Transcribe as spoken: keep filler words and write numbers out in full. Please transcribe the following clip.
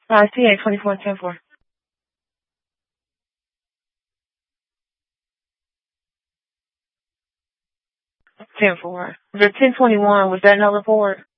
Uh, C A twenty-four ten four. ten four. The ten twenty-one, was that another report?